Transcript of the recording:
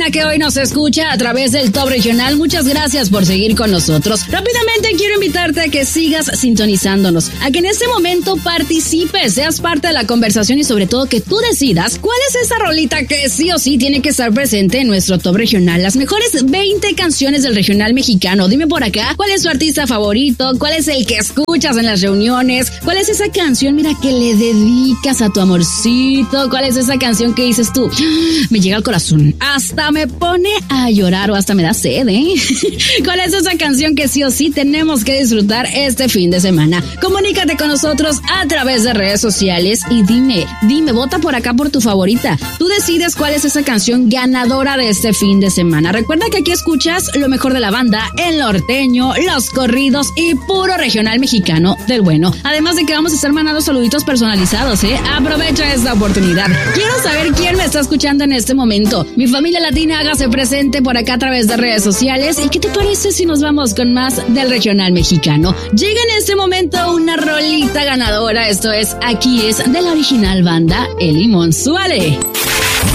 banda que hoy nos escucha a través del Top Regional, muchas gracias por seguir con nosotros. Rápidamente quiero invitarte a que sigas sintonizándonos, a que en este momento participes, seas parte de la conversación y sobre todo que tú decidas cuál es esa rolita que sí o sí tiene que estar presente en nuestro Top Regional. Las mejores 20 canciones del regional mexicano. Dime por acá, ¿cuál es tu artista favorito? ¿Cuál es el que escuchas en las reuniones? ¿Cuál es esa canción, mira, que le dedicas a tu amorcito? ¿Cuál es esa canción que dices tú? Me llega al corazón, hasta me pone a llorar o hasta me da sed, ¿eh? ¿Cuál es esa canción que sí o sí tenemos que disfrutar este fin de semana? Comunícate con nosotros a través de redes sociales y dime, vota por acá por tu favorita. Tú decides cuál es esa canción ganadora de este fin de semana. Recuerda que aquí escuchas lo mejor de la banda, el norteño, los corridos y puro regional mexicano del bueno. Además de que vamos a estar mandando saluditos personalizados, ¿eh? Aprovecha esta oportunidad. Quiero saber quién me está escuchando en este momento. Mi familia latina, hágase presente por acá a través de redes sociales. ¿Y qué te parece si nos vamos con más del regional mexicano? Llega en este momento una rolita ganadora. Esto es Aquí es de la original banda El Limón. ¡Súbale!